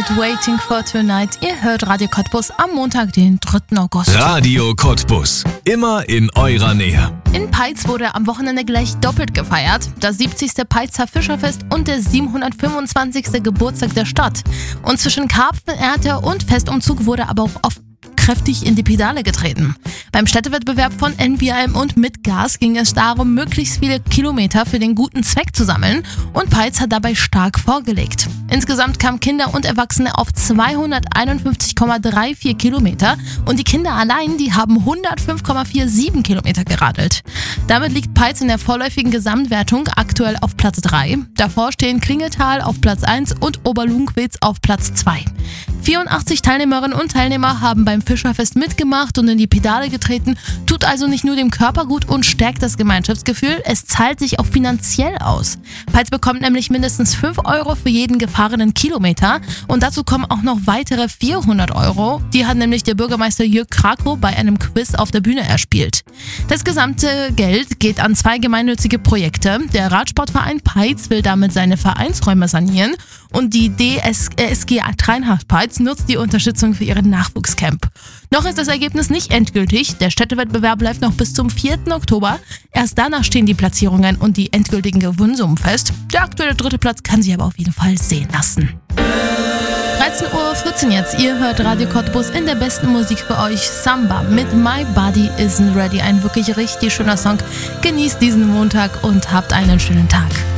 mit Waiting for Tonight. Ihr hört Radio Cottbus am Montag, den 3. August. Radio Cottbus, immer in eurer Nähe. In Peitz wurde am Wochenende gleich doppelt gefeiert. Das 70. Peitzer Fischerfest und der 725. Geburtstag der Stadt. Und zwischen Karpfenernte und Festumzug wurde aber auch oft kräftig in die Pedale getreten. Beim Städtewettbewerb von NVM und mit Gas ging es darum, möglichst viele Kilometer für den guten Zweck zu sammeln, und Peitz hat dabei stark vorgelegt. Insgesamt kamen Kinder und Erwachsene auf 251,34 Kilometer und die Kinder allein, die haben 105,47 Kilometer geradelt. Damit liegt Peitz in der vorläufigen Gesamtwertung aktuell auf Platz 3. Davor stehen Klingeltal auf Platz 1 und Oberlunkwitz auf Platz 2. 84 Teilnehmerinnen und Teilnehmer haben beim Fischerfest mitgemacht und in die Pedale getreten, tut also nicht nur dem Körper gut und stärkt das Gemeinschaftsgefühl, es zahlt sich auch finanziell aus. Peitz bekommt nämlich mindestens 5 Euro für jeden gefahrenen Kilometer und dazu kommen auch noch weitere 400 Euro. Die hat nämlich der Bürgermeister Jörg Krakow bei einem Quiz auf der Bühne erspielt. Das gesamte Geld geht an 2 gemeinnützige Projekte. Der Radsportverein Peitz will damit seine Vereinsräume sanieren und die DSG Reinhardt Peitz nutzt die Unterstützung für ihren Nachwuchscamp. Noch ist das Ergebnis nicht endgültig. Der Städtewettbewerb läuft noch bis zum 4. Oktober. Erst danach stehen die Platzierungen und die endgültigen Gewinnsummen fest. Der aktuelle 3. Platz kann sich aber auf jeden Fall sehen lassen. 13:14 Uhr jetzt. Ihr hört Radio Cottbus in der besten Musik für euch. Samba mit My Body Isn't Ready. Ein wirklich richtig schöner Song. Genießt diesen Montag und habt einen schönen Tag.